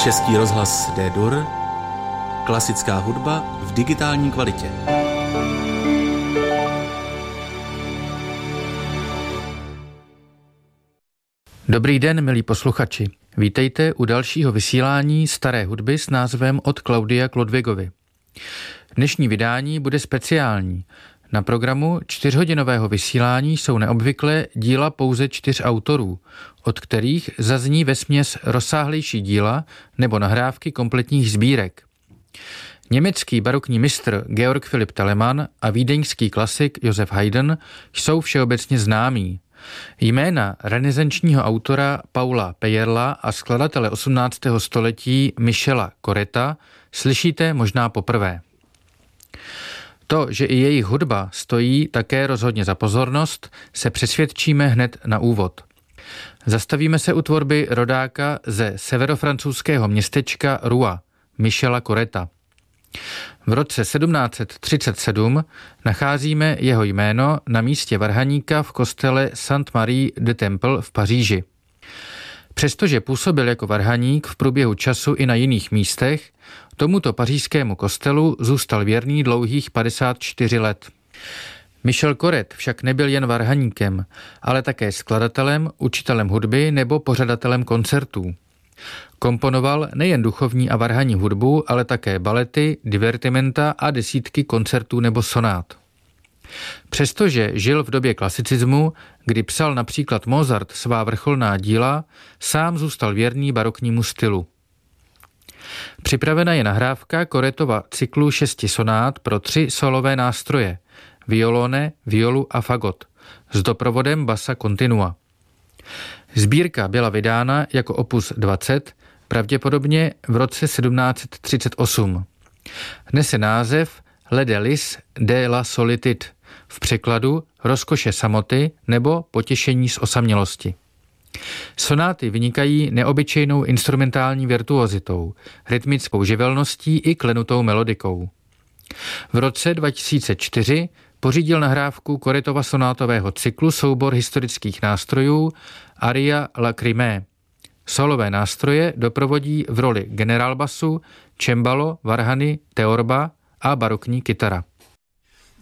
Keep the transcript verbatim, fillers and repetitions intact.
Český rozhlas D-Dur, klasická hudba v digitální kvalitě. Dobrý den, milí posluchači. Vítejte u dalšího vysílání staré hudby s názvem Od Klaudia k Ludwigovi. Dnešní vydání bude speciální. Na programu čtyřhodinového vysílání jsou neobvyklé díla pouze čtyř autorů, od kterých zazní vesměs rozsáhlejší díla nebo nahrávky kompletních sbírek. Německý barokní mistr Georg Philipp Telemann a vídeňský klasik Josef Haydn jsou všeobecně známí. Jména renesančního autora Paula Pejerla a skladatele osmnáctého století Michela Correta slyšíte možná poprvé. To, že i jejich hudba stojí také rozhodně za pozornost, se přesvědčíme hned na úvod. Zastavíme se u tvorby rodáka ze severofrancouzského městečka Rouen, Michela Correta. V roce sedmnáct set třicet sedm nacházíme jeho jméno na místě varhaníka v kostele Sainte-Marie de Temple v Paříži. Přestože působil jako varhaník v průběhu času i na jiných místech, tomuto pařížskému kostelu zůstal věrný dlouhých padesát čtyři let. Michel Corret však nebyl jen varhaníkem, ale také skladatelem, učitelem hudby nebo pořadatelem koncertů. Komponoval nejen duchovní a varhanní hudbu, ale také balety, divertimenta a desítky koncertů nebo sonát. Přestože žil v době klasicismu, kdy psal například Mozart svá vrcholná díla, sám zůstal věrný baroknímu stylu. Připravena je nahrávka Corretova cyklu šesti sonát pro tři solové nástroje, violone, violu a fagot, s doprovodem bassa continua. Sbírka byla vydána jako opus dvacet, pravděpodobně v roce sedmnáct set třicet osm. Nese název Le délice de la solitude, v překladu Rozkoše samoty nebo Potěšení z osamělosti. Sonáty vynikají neobyčejnou instrumentální virtuozitou, rytmickou živelností i klenutou melodikou. V roce dva tisíce čtyři pořídil nahrávku Corretova sonátového cyklu soubor historických nástrojů Aria Lacrymae. Solové nástroje doprovodí v roli generálbasu, čembalo, varhany, teorba a barokní kytara.